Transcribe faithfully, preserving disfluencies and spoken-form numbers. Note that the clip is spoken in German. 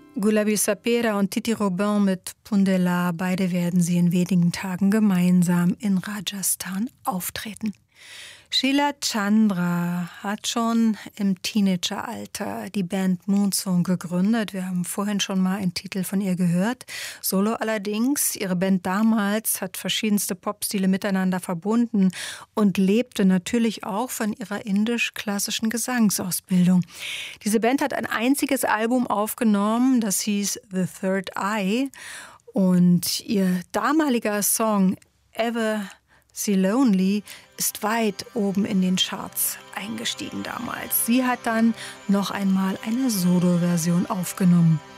Gulabi Sapera und Titi Robin mit Pundela, beide werden sie in wenigen Tagen gemeinsam in Rajasthan auftreten. Sheila Chandra hat schon im Teenageralter die Band Moonsong gegründet. Wir haben vorhin schon mal einen Titel von ihr gehört. Solo allerdings. Ihre Band damals hat verschiedenste Popstile miteinander verbunden und lebte natürlich auch von ihrer indisch-klassischen Gesangsausbildung. Diese Band hat ein einziges Album aufgenommen, das hieß The Third Eye. Und ihr damaliger Song Ever So Lonely ist weit oben in den Charts eingestiegen damals. Sie hat dann noch einmal eine Solo-Version aufgenommen.